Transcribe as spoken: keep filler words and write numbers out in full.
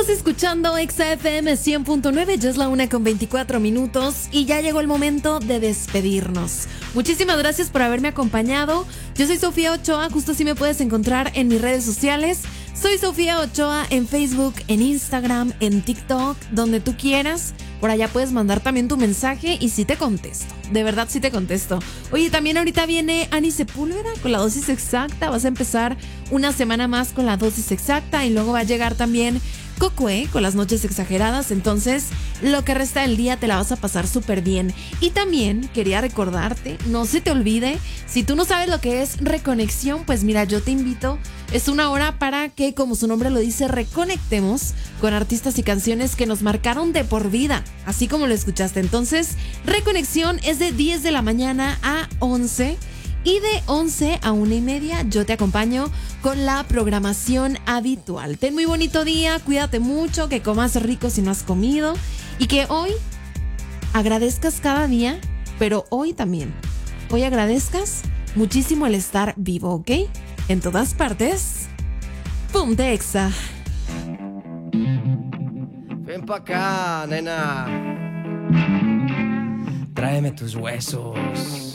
Estás escuchando Exa F M cien punto nueve, ya es la una con veinticuatro minutos y ya llegó el momento de despedirnos. Muchísimas gracias por haberme acompañado. Yo soy Sofía Ochoa, justo así me puedes encontrar en mis redes sociales. Soy Sofía Ochoa en Facebook, en Instagram, en TikTok, donde tú quieras. Por allá puedes mandar también tu mensaje y sí te contesto. De verdad sí te contesto. Oye, también ahorita viene Ani Sepúlveda con la dosis exacta. Vas a empezar una semana más con la dosis exacta y luego va a llegar también Cocué con las noches exageradas. Entonces, lo que resta del día te la vas a pasar súper bien. Y también quería recordarte, no se te olvide, si tú no sabes lo que es reconexión, pues mira, yo te invito. Es una hora para que, como su nombre lo dice, reconectemos con artistas y canciones que nos marcaron de por vida, así como lo escuchaste. Entonces, reconexión es de diez de la mañana a once. Y de once a una y media yo te acompaño con la programación habitual. Ten muy bonito día, cuídate mucho, que comas rico si no has comido y que hoy agradezcas cada día, pero hoy también. Hoy agradezcas muchísimo el estar vivo, ¿ok? En todas partes. Ponte Exa. Ven pa' acá, nena. Tráeme tus huesos.